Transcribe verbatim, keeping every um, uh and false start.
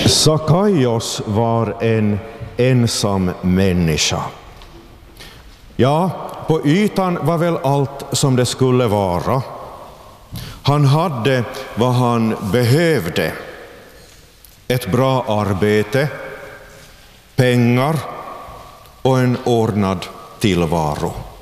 Sakaios var en ensam människa. Ja, på ytan var väl allt som det skulle vara. Han hade vad han behövde. Ett bra arbete, pengar och en ordnad tillvaro.